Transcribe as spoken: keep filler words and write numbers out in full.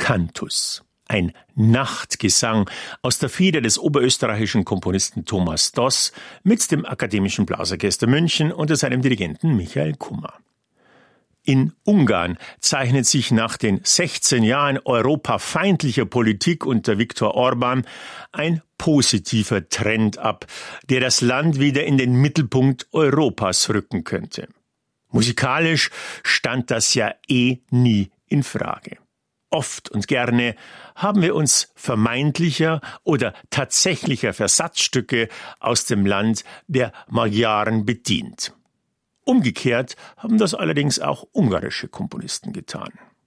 Cantus, ein Nachtgesang aus der Feder des oberösterreichischen Komponisten Thomas Doss mit dem Akademischen Blasorchester München unter seinem Dirigenten Michael Kummer. In Ungarn zeichnet sich nach den sechzehn Jahren europafeindlicher Politik unter Viktor Orban ein positiver Trend ab, der das Land wieder in den Mittelpunkt Europas rücken könnte. Musikalisch stand das ja eh nie in Frage. Oft und gerne haben wir uns vermeintlicher oder tatsächlicher Versatzstücke aus dem Land der Magyaren bedient. Umgekehrt haben das allerdings auch ungarische Komponisten getan.